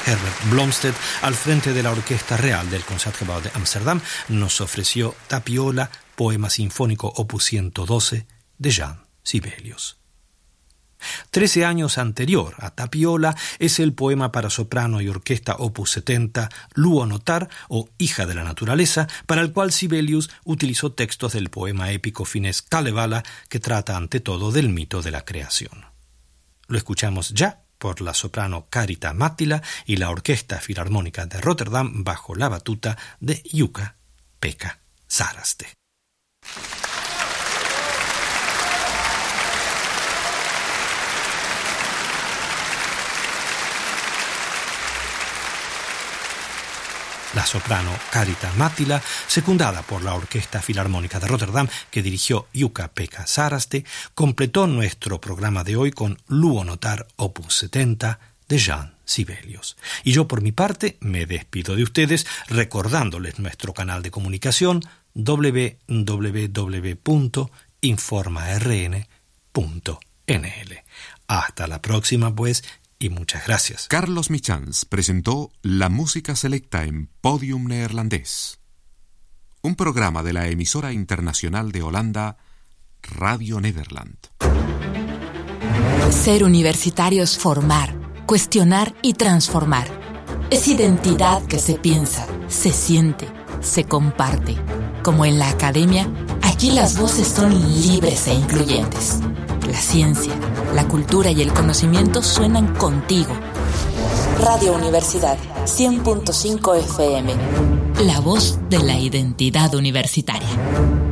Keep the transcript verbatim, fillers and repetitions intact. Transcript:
Herbert Blomstedt, al frente de la Orquesta Real del Concertgebouw de Ámsterdam, nos ofreció Tapiola, poema sinfónico opus ciento doce de Jean Sibelius. Trece años anterior a Tapiola es el poema para soprano y orquesta opus setenta, Luo Notar o Hija de la Naturaleza, para el cual Sibelius utilizó textos del poema épico finés Kalevala, que trata ante todo del mito de la creación. Lo escuchamos ya por la soprano Karita Mattila y la Orquesta Filarmónica de Rotterdam bajo la batuta de Jukka-Pekka Saraste. La soprano Karita Mattila, secundada por la Orquesta Filarmónica de Rotterdam que dirigió Jukka-Pekka Saraste, completó nuestro programa de hoy con Luo Notar opus setenta de Jean Sibelius. Y yo por mi parte me despido de ustedes recordándoles nuestro canal de comunicación doble u doble u doble u punto informa r n punto n l. Hasta la próxima, pues, y muchas gracias. Carlos Michans presentó la música selecta en Podium Neerlandés, un programa de la emisora internacional de Holanda, Radio Nederland. Ser universitario es formar, cuestionar y transformar. Es identidad que se piensa, se siente, se comparte. Como en la academia, aquí las voces son libres e incluyentes. La ciencia, la cultura y el conocimiento suenan contigo. Radio Universidad cien punto cinco F M. La voz de la identidad universitaria.